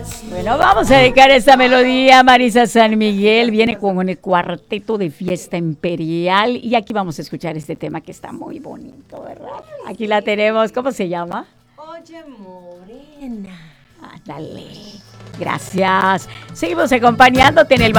Bueno, vamos a dedicar esta melodía a Marisa San Miguel. Viene con el cuarteto de Fiesta Imperial. Y aquí vamos a escuchar este tema que está muy bonito, ¿verdad? Aquí la tenemos. ¿Cómo se llama? Oye, morena. Ándale. Gracias. Seguimos acompañándote en el